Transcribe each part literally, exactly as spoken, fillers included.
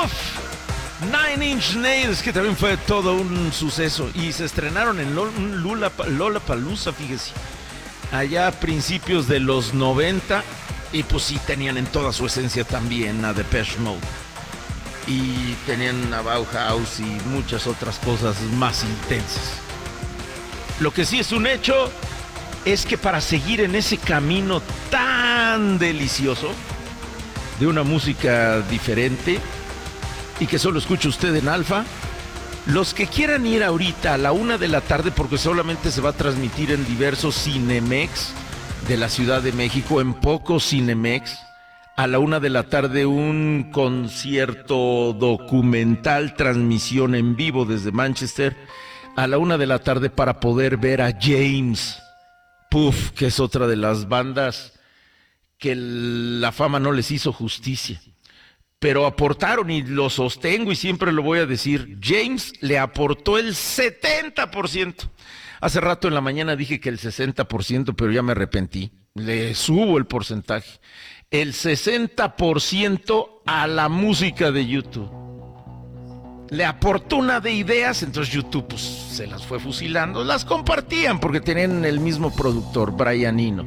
¡Uf! Nine Inch Nails, que también fue todo un suceso. Y se estrenaron en Lollapalooza, fíjese. Allá a principios de los noventa. Y pues sí, tenían en toda su esencia también a Depeche Mode. Y tenían a Bauhaus y muchas otras cosas más intensas. Lo que sí es un hecho es que para seguir en ese camino tan delicioso de una música diferente y que solo escucha usted en Alfa, los que quieran ir ahorita a la una de la tarde, porque solamente se va a transmitir en diversos Cinemex de la Ciudad de México, en pocos Cinemex, a la una de la tarde un concierto documental, transmisión en vivo desde Manchester, a la una de la tarde para poder ver a James, Puff, que es otra de las bandas que la fama no les hizo justicia, pero aportaron, y lo sostengo y siempre lo voy a decir, James le aportó el setenta por ciento. Hace rato en la mañana dije que el sesenta por ciento, pero ya me arrepentí. Le subo el porcentaje. El sesenta por ciento a la música de YouTube. Le aportó una de ideas, entonces YouTube pues, se las fue fusilando. Las compartían porque tenían el mismo productor, Brian Eno.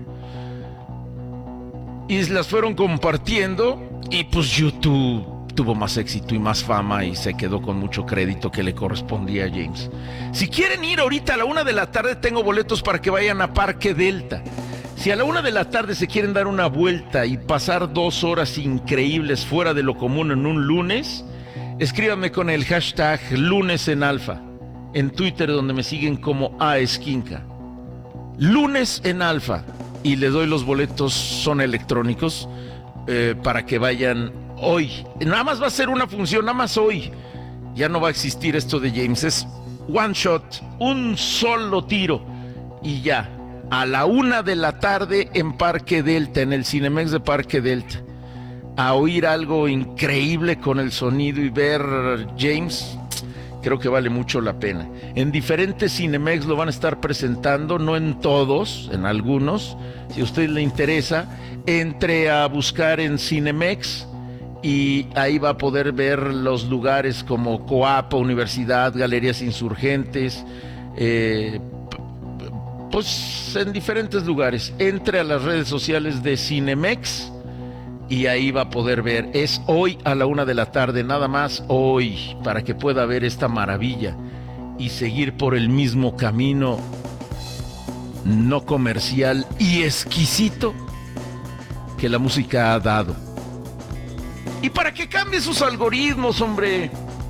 Y las fueron compartiendo y pues YouTube tuvo más éxito y más fama y se quedó con mucho crédito que le correspondía a James. Si quieren ir ahorita a la una de la tarde, tengo boletos para que vayan a Parque Delta. Si a la una de la tarde se quieren dar una vuelta y pasar dos horas increíbles fuera de lo común en un lunes, escríbanme con el hashtag Lunes en Alfa en Twitter, donde me siguen como A Esquinca. Lunes en Alfa. Y les doy los boletos, son electrónicos, eh, para que vayan hoy. Nada más va a ser una función, nada más hoy. Ya no va a existir esto de James, es one shot, un solo tiro. Y ya, a la una de la tarde en Parque Delta, en el Cinemex de Parque Delta, a oír algo increíble con el sonido y ver James. Creo que vale mucho la pena. En diferentes Cinemex lo van a estar presentando, no en todos, en algunos. Si a usted le interesa, entre a buscar en Cinemex y ahí va a poder ver los lugares como Coapa, Universidad, Galerías Insurgentes, eh, pues en diferentes lugares. Entre a las redes sociales de Cinemex y ahí va a poder ver. Es hoy a la una de la tarde, nada más hoy, para que pueda ver esta maravilla y seguir por el mismo camino no comercial y exquisito que la música ha dado. Y para que cambie sus algoritmos, hombre,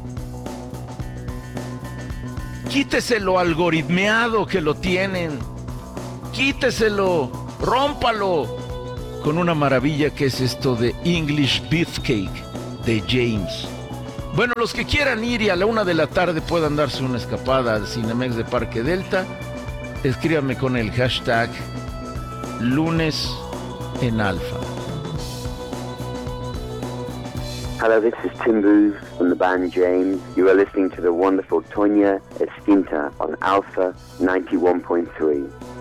quítese lo algoritmeado que lo tienen, quíteselo, rómpalo con una maravilla que es esto de English Beefcake de James. Bueno, los que quieran ir y a la una de la tarde puedan darse una escapada al Cinemex de Parque Delta, escríbanme con el hashtag Lunes en Alfa. Hello, this is Tim Booth from the band James. You are listening to the wonderful Tonya Esquinta on Alpha ninety-one point three.